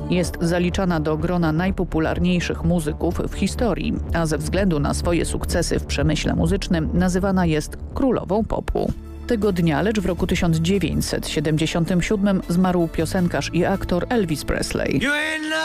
Jest zaliczana do grona najpopularniejszych muzyków w historii, a ze względu na swoje sukcesy w przemyśle muzycznym nazywana jest królową popu. Tego dnia, lecz w roku 1977 zmarł piosenkarz i aktor Elvis Presley.